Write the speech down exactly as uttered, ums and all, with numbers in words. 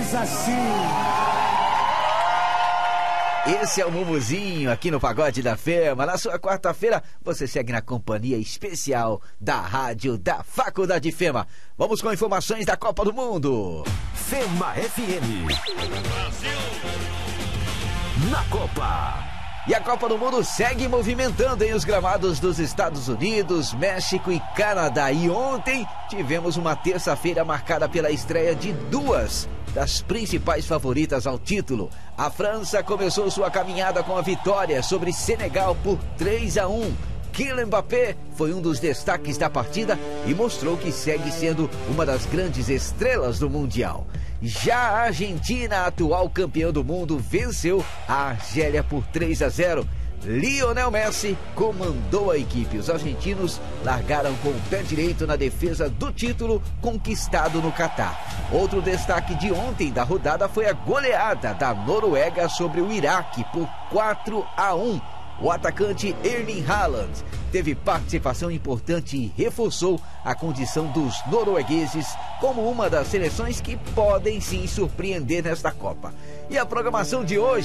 Começa assim. Esse é o Mumuzinho aqui no Pagode da Fema. Na sua quarta-feira, você segue na companhia especial da rádio da Faculdade Fema. Vamos com informações da Copa do Mundo. Fema F M. Brasil. Na Copa. E a Copa do Mundo segue movimentando em os gramados dos Estados Unidos, México e Canadá. E ontem tivemos uma terça-feira marcada pela estreia de duas das principais favoritas ao título. A França começou sua caminhada com a vitória sobre Senegal por três a um. Kylian Mbappé foi um dos destaques da partida e mostrou que segue sendo uma das grandes estrelas do Mundial. Já a Argentina, atual campeã do mundo, venceu a Argélia por três a zero. Lionel Messi comandou a equipe. Os argentinos largaram com o pé direito na defesa do título conquistado no Catar. Outro destaque de ontem da rodada foi a goleada da Noruega sobre o Iraque por quatro a um. O atacante Erling Haaland teve participação importante e reforçou a condição dos noruegueses como uma das seleções que podem sim surpreender nesta Copa. E a programação de hoje